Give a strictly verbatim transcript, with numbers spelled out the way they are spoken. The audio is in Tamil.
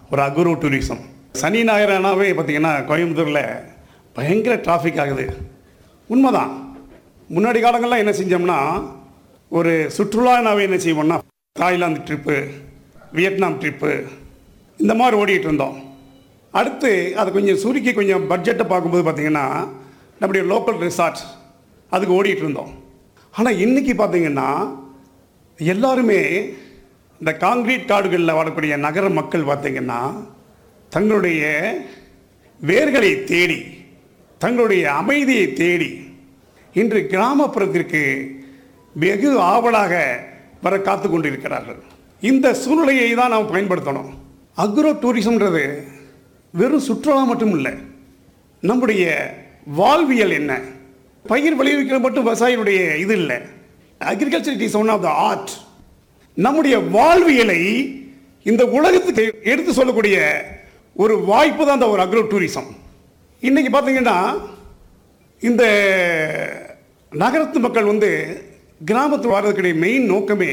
ஒரு அக்ரோ டூரிசம். சனி ஞாயிறானாவே பார்த்திங்கன்னா கோயம்புத்தூரில் பயங்கர டிராஃபிக் ஆகுது. உண்மைதான். முன்னாடி காலங்கள்லாம் என்ன செஞ்சோம்னா, ஒரு சுற்றுலானாவே என்ன செய்வோம்னா தாய்லாந்து ட்ரிப்பு, வியட்நாம் ட்ரிப்பு இந்த மாதிரி ஓடிட்டு இருந்தோம். அடுத்து அதை கொஞ்சம் சுருக்கி கொஞ்சம் பட்ஜெட்டை பார்க்கும்போது பார்த்திங்கன்னா நம்முடைய லோக்கல் ரிசார்ட் அதுக்கு ஓடிட்டு இருந்தோம். ஆனால் இன்றைக்கி பார்த்திங்கன்னா எல்லாருமே இந்த காங்கிரீட் காடுகளில் வாழக்கூடிய நகர மக்கள் பார்த்திங்கன்னா தங்களுடைய வேர்களை தேடி, தங்களுடைய அமைதியை தேடி இன்று கிராமப்புறத்திற்கு வெகு ஆவலாக வர காத்து கொண்டிருக்கிறார்கள். இந்த சூழ்நிலையை தான் நாம் பயன்படுத்தணும். அக்ரோ டூரிசம்ன்றது வெறும் சுற்றுலா மட்டும் இல்லை, நம்முடைய வாழ்வியல் என்ன, பயிர் விளைவிக்கிற மட்டும் விவசாயினுடைய இது இல்லை. Agriculture it is one of the art. நம்முடைய வாழ்வியலை இந்த உலகத்துக்கு எடுத்து சொல்லக்கூடிய ஒரு வாய்ப்பு தான் இந்த ஒரு அக்ரோ டூரிசம். இன்றைக்கி பார்த்தீங்கன்னா இந்த நகரத்து மக்கள் வந்து கிராமத்தில் வர்றதுக்குடைய மெயின் நோக்கமே